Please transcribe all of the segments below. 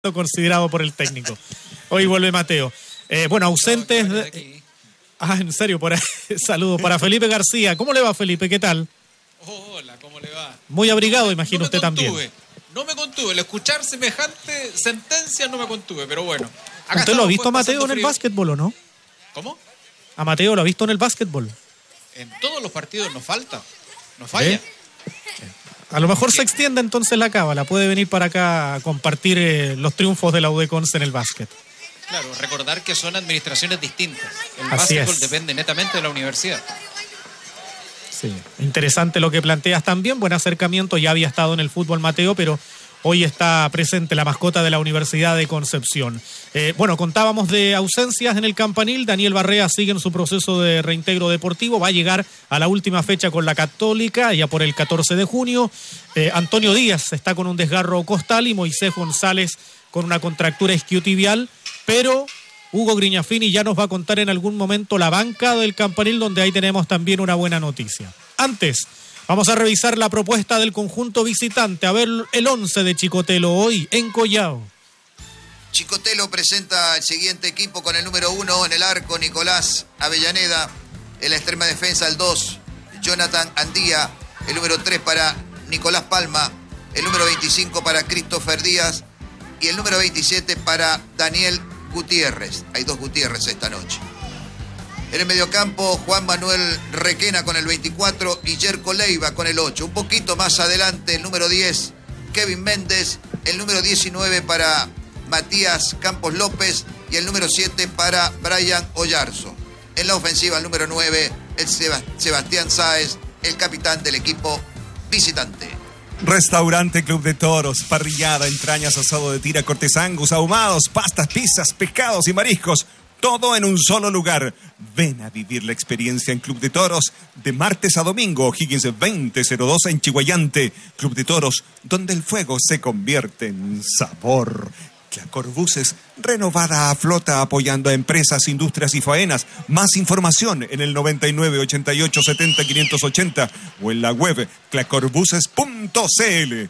considerado por el técnico. Hoy vuelve Mateo. Bueno, ausentes... en serio, por ahí. Saludos para Felipe García. ¿Cómo le va, Felipe? ¿Qué tal? Hola, ¿cómo le va? Muy abrigado, imagino usted también. No me contuve. El escuchar semejante sentencia no me contuve, pero bueno. ¿Usted lo ha visto a Mateo en el básquetbol o no? ¿Cómo? ¿A Mateo lo ha visto en el básquetbol? En todos los partidos nos falta. Nos falla. A lo mejor se extiende entonces la cábala. Puede venir para acá a compartir los triunfos de la UD Conce en el básquet. Claro, recordar que son administraciones distintas. El Así básquetbol es. depende netamente de la universidad. Sí, interesante lo que planteas también. Buen acercamiento. Ya había estado en el fútbol Mateo, pero hoy está presente la mascota de la Universidad de Concepción. Bueno, contábamos de ausencias en el Campanil. Daniel Barrea sigue en su proceso de reintegro deportivo. Va a llegar a la última fecha con la Católica, ya por el 14 de junio. Antonio Díaz está con un desgarro costal y Moisés González con una contractura isquiotibial. Pero Hugo Grignafini ya nos va a contar en algún momento la banca del Campanil, donde ahí tenemos también una buena noticia. Antes, vamos a revisar la propuesta del conjunto visitante. A ver el 11 de Chicotelo hoy en Collao. Chicotelo presenta el siguiente equipo con el número 1 en el arco, Nicolás Avellaneda. En la extrema defensa, el 2, Jonathan Andía. El número 3 para Nicolás Palma. El número 25 para Christopher Díaz. Y el número 27 para Daniel Gutiérrez. Hay 2 Gutiérrez esta noche. En el mediocampo, Juan Manuel Requena con el 24 y Jerko Leiva con el 8. Un poquito más adelante, el número 10, Kevin Méndez. El número 19 para Matías Campos López. Y el número 7 para Brian Oyarzo. En la ofensiva, el número 9, el Sebastián Sáez, el capitán del equipo visitante. Restaurante Club de Toros, parrillada, entrañas, asado de tira, cortes angus, ahumados, pastas, pizzas, pescados y mariscos. Todo en un solo lugar. Ven a vivir la experiencia en Club de Toros de martes a domingo. Higgins 2002 en Chihuayante. Club de Toros, donde el fuego se convierte en sabor. Clacorbuses, renovada a flota apoyando a empresas, industrias y faenas. Más información en el 99 88 70 580 o en la web clacorbuses.cl.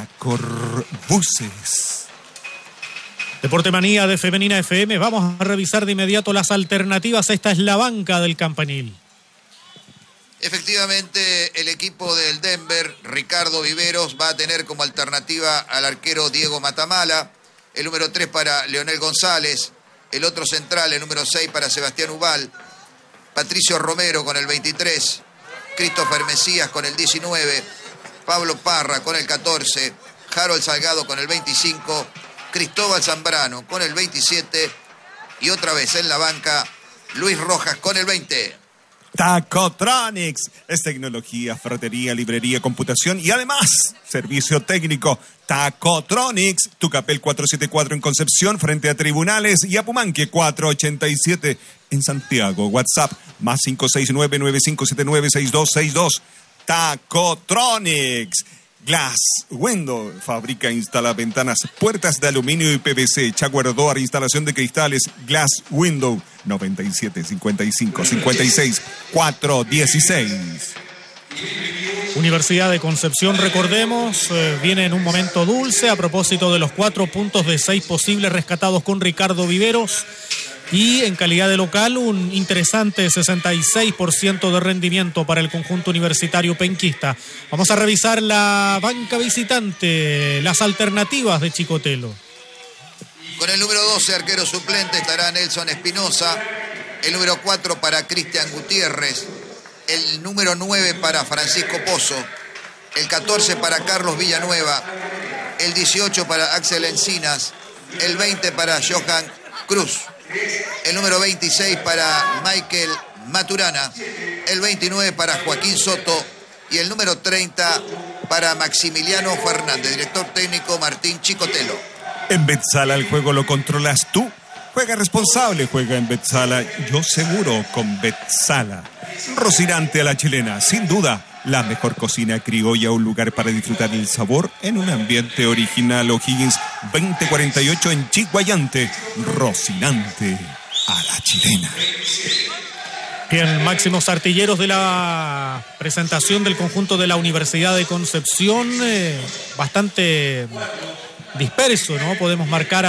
Clacorbuses. Deporte Manía de Femenina FM. Vamos a revisar de inmediato las alternativas. Esta es la banca del Campanil. Efectivamente, el equipo del Denver, Ricardo Viveros, va a tener como alternativa al arquero Diego Matamala. El número 3 para Leonel González. El otro central, el número 6 para Sebastián Ubal. Patricio Romero con el 23. Christopher Mesías con el 19. Pablo Parra con el 14. Harold Salgado con el 25. Cristóbal Zambrano con el 27. Y otra vez en la banca, Luis Rojas con el 20. Tacotronics es tecnología, ferretería, librería, computación y además servicio técnico. Tacotronics, Tucapel 474 en Concepción frente a Tribunales y Apumanque 487 en Santiago. WhatsApp más 569-9579-6262. Tacotronics. Glass Window, fabrica e instala ventanas, puertas de aluminio y PVC. Jaguar Door, instalación de cristales. Glass Window, 97 55 56 416. Universidad de Concepción, recordemos, viene en un momento dulce a propósito de los 4 puntos de 6 posibles rescatados con Ricardo Viveros. Y en calidad de local, un interesante 66% de rendimiento para el conjunto universitario penquista. Vamos a revisar la banca visitante, las alternativas de Chicotelo. Con el número 12, arquero suplente, estará Nelson Espinosa. El número 4 para Cristian Gutiérrez. El número 9 para Francisco Pozo. El 14 para Carlos Villanueva. El 18 para Axel Encinas. El 20 para Johan Cruz. El número 26 para Michael Maturana. El 29 para Joaquín Soto. Y el número 30 para Maximiliano Fernández. Director técnico Martín Chicotelo. En Betsala el juego lo controlas tú. Juega responsable, juega en Betsala. Yo seguro con Betsala. Rocinante a la chilena, sin duda. La mejor cocina criolla, un lugar para disfrutar el sabor en un ambiente original. O'Higgins 2048 en Chihuayante. Rocinante a la chilena. Bien, máximos artilleros de la presentación del conjunto de la Universidad de Concepción. Bastante disperso, ¿no? Podemos marcar